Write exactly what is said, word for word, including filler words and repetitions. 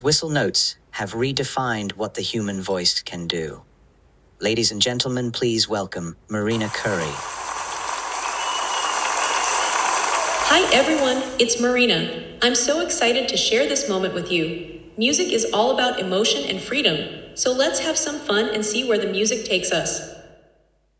Whistle notes have redefined what the human voice can do. Ladies and gentlemen, please welcome Marina Curry. Hi everyone, it's Marina. I'm so excited to share this moment with you. Music is all about emotion and freedom, so let's have some fun and see where the music takes us.